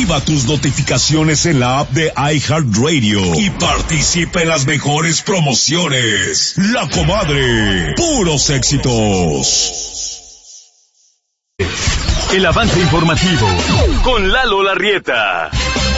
Activa tus notificaciones en la app de iHeartRadio y participa en las mejores promociones. La Comadre, puros éxitos. El avance informativo con Lalo Larrieta.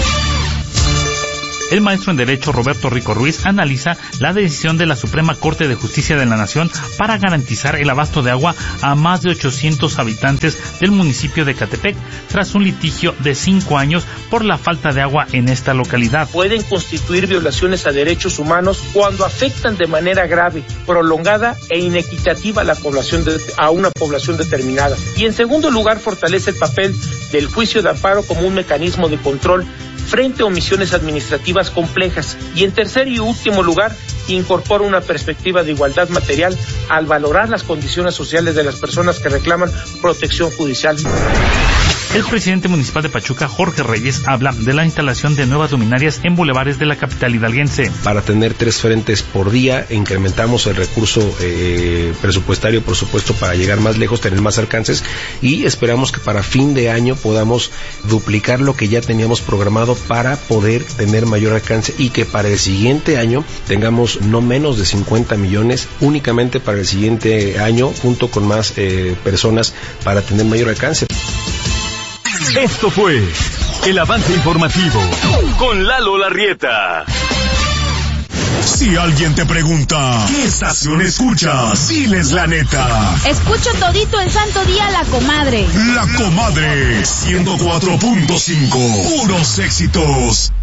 El maestro en Derecho Roberto Rico Ruiz analiza la decisión de la Suprema Corte de Justicia de la Nación para garantizar el abasto de agua a más de 800 habitantes del municipio de Ecatepec, tras un litigio de 5 años por la falta de agua en esta localidad. Pueden constituir violaciones a derechos humanos cuando afectan de manera grave, prolongada e inequitativa a una población determinada. Y en segundo lugar, fortalece el papel del juicio de amparo como un mecanismo de control frente a omisiones administrativas complejas. Y en tercer y último lugar, incorpora una perspectiva de igualdad material al valorar las condiciones sociales de las personas que reclaman protección judicial. El presidente municipal de Pachuca, Jorge Reyes, habla de la instalación de nuevas luminarias en bulevares de la capital hidalguense. Para tener 3 frentes por día, incrementamos el recurso presupuestario, por supuesto, para llegar más lejos, tener más alcances, y esperamos que para fin de año podamos duplicar lo que ya teníamos programado para poder tener mayor alcance, y que para el siguiente año tengamos no menos de 50 millones únicamente para el siguiente año, junto con más personas, para tener mayor alcance. Esto fue el avance informativo con Lalo Larrieta. Si alguien te pregunta, ¿qué estación escuchas? Diles la neta. Escucho todito el santo día La Comadre. La Comadre, 104.5, puros éxitos.